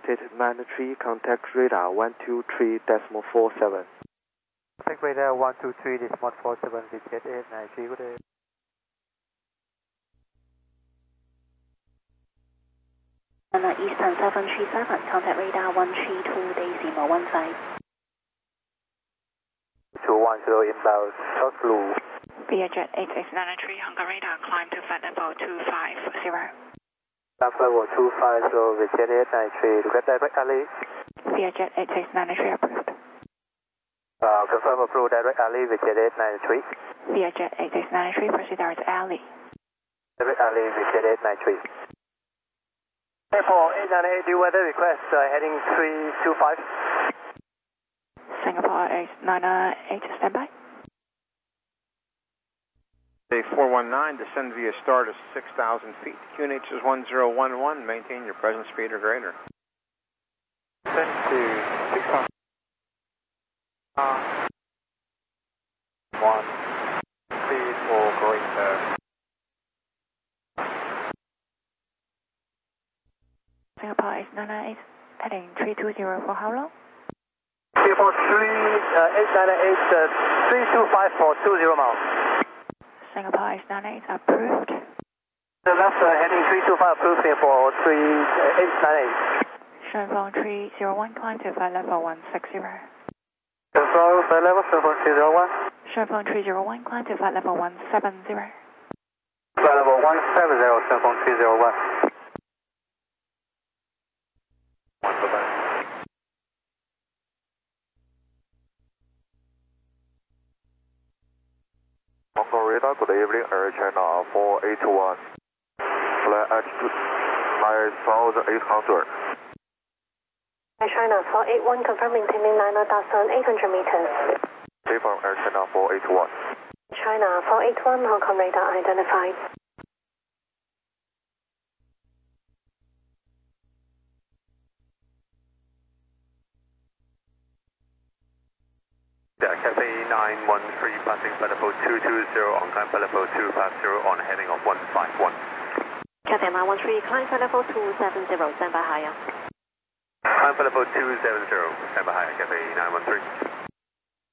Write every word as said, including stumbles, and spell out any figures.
Vietjet nine three, contact radar one two three decimal four seven. Contact radar one two three decimal four seven, Vietjet eight nine three, good day. Eastern seven three seven, contact radar one three two decimal one five. two one zero inbound, South Blue. Vietjet eight six nine three, Hong Kong radar, climb to flight level two five zero. Flight level two five zero, Vietjet eight nine three, to get direct alley. Vietjet eight six nine three approved. Uh, confirm approved direct alley, Vietjet eight nine three. Vietjet eight six nine three, proceed direct alley. Direct alley, Vietjet eight nine three. Airport eight nine eight, due weather request, uh, heading three two five. Singapore eight nine eight, standby. four one nine, descend via star to six thousand feet. Q N H is one zero one one, maintain your present speed or greater. Descend to six thousand. Uh, one, speed or greater. Singapore eight nine eight, heading three two zero for how long? Singapore three, uh, eight nine eight, uh, three two five for two zero miles. Singapore eight nine eight, approved. The left uh, heading three two five, approved for three eight nine eight. Shenfeng three zero one, climb to flight level one six zero. Confirm flight level Shenfeng three zero one. Shenfeng three zero one, climb to flight level one seven zero. Flight level one seven zero, Shenfeng three zero one. Hong Kong radar, good evening, Air China four eight one. Flight altitude nine thousand eight hundred. Air China four eight one, confirm maintaining nine thousand eight hundred meters. Confirm Air China four eight one. China four eight one, Hong Kong radar identified. Yeah, Cathay nine one three, passing flight level two two zero, on climb flight level two five zero, on heading of one five one. Cathay nine one three, climb flight level two seven zero, stand by higher. Climb flight level two seven zero, stand by higher, Cathay nine one three.